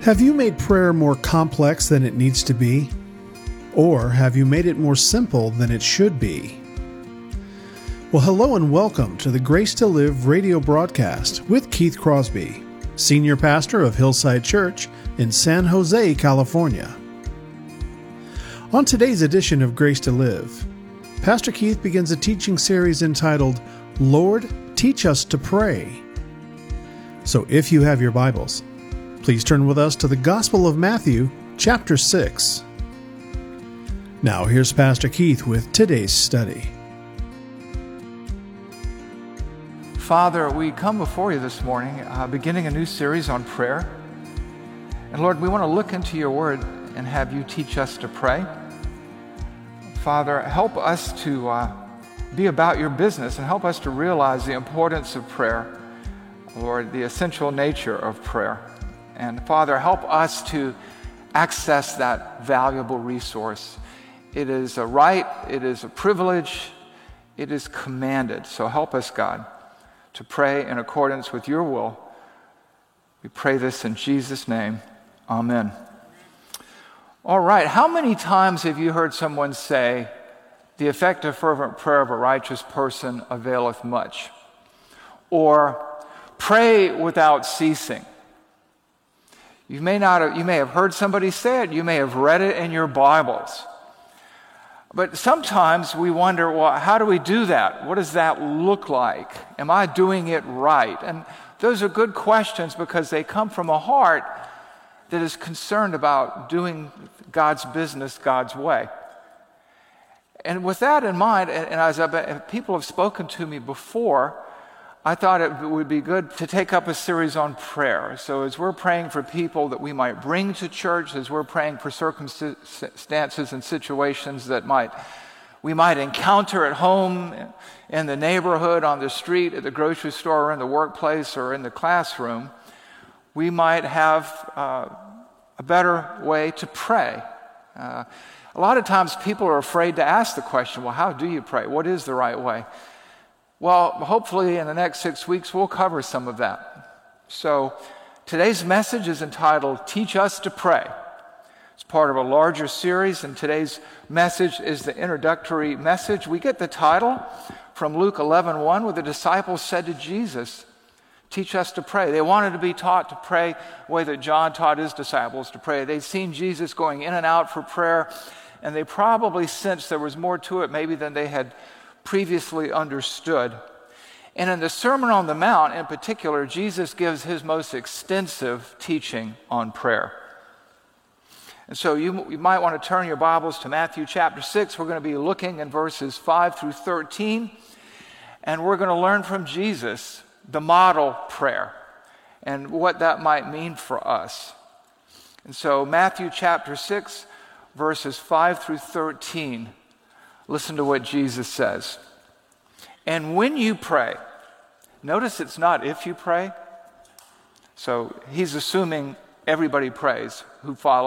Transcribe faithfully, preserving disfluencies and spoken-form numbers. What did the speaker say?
Have you made prayer more complex than it needs to be? Or have you made it more simple than it should be? Well, hello and welcome to the Grace to Live radio broadcast with Keith Crosby, Senior Pastor of Hillside Church in San Jose, California. On today's edition of Grace to Live, Pastor Keith begins a teaching series entitled, Lord, Teach Us to Pray. So if you have your Bibles, please turn with us to the Gospel of Matthew, chapter six. Now here's Pastor Keith with today's study. Father, we come before you this morning, uh, beginning a new series on prayer. And Lord, we want to look into your word and have you teach us to pray. Father, help us to uh, be about your business and help us to realize the importance of prayer, Lord, the essential nature of prayer. And Father, help us to access that valuable resource. It is a right, it is a privilege, it is commanded. So help us, God, to pray in accordance with your will. We pray this in Jesus' name. Amen. All right, how many times have you heard someone say, the effective fervent prayer of a righteous person availeth much? Or, pray without ceasing. You may not have, you may have heard somebody say it, you may have read it in your Bibles. But sometimes we wonder, well, how do we do that? What does that look like? Am I doing it right? And those are good questions because they come from a heart that is concerned about doing God's business God's way. And with that in mind, and as I've, people have spoken to me before, I thought it would be good to take up a series on prayer. So as we're praying for people that we might bring to church, as we're praying for circumstances and situations that might we might encounter at home, in the neighborhood, on the street, at the grocery store, or in the workplace, or in the classroom, we might have uh, a better way to pray. Uh, a lot of times people are afraid to ask the question, well, how do you pray? What is the right way? Well, hopefully in the next six weeks, we'll cover some of that. So today's message is entitled, Teach Us to Pray. It's part of a larger series, and today's message is the introductory message. We get the title from Luke eleven one, where the disciples said to Jesus, teach us to pray. They wanted to be taught to pray the way that John taught his disciples to pray. They'd seen Jesus going in and out for prayer, and they probably sensed there was more to it maybe than they had previously understood. And in the Sermon on the Mount in particular, Jesus gives his most extensive teaching on prayer. And so you, you might want to turn your Bibles to Matthew chapter six. We're going to be looking in verses five through thirteen, and we're going to learn from Jesus the model prayer and what that might mean for us. And so Matthew chapter six, verses five through thirteen. Listen to what Jesus says. And when you pray, notice it's not if you pray. So he's assuming everybody prays who follows